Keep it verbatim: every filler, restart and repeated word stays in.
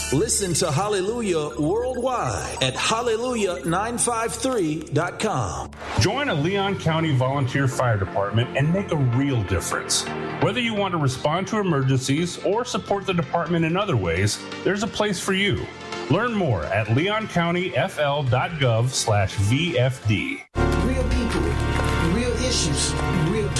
Listen to Hallelujah worldwide at hallelujah nine five three dot com. Join a Leon County Volunteer Fire Department and make a real difference. Whether you want to respond to emergencies or support the department in other ways, there's a place for you. Learn more at leoncountyfl.gov slash VFD. Real people, real issues, real